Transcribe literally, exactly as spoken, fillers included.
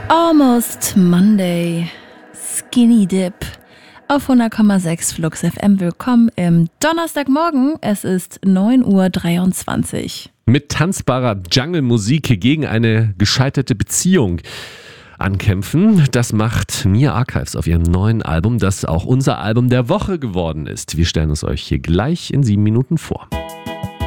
Almost Monday, Skinny Dip auf hundert Komma sechs Flux F M. Willkommen im Donnerstagmorgen, es ist neun Uhr dreiundzwanzig. Mit tanzbarer Jungle-Musik gegen eine gescheiterte Beziehung ankämpfen. Das macht Nia Archives auf ihrem neuen Album, das auch unser Album der Woche geworden ist. Wir stellen es euch hier gleich in sieben Minuten vor.